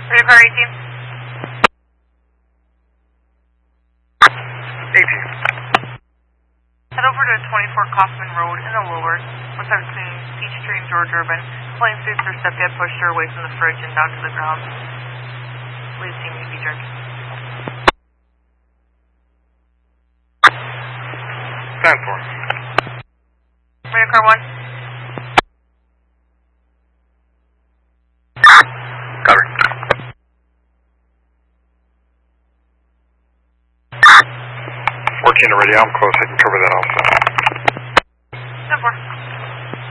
Radio car 18. 18. Head over to 24 Kaufman Road in the lower, what's that between Peachtree and George Urban. Plain suits or stepdad pushed her away from the fridge and down to the ground. Please see me to be drinking. 10-4. Radio car 1. Cover. 14 to radio, I'm close, I can cover that also.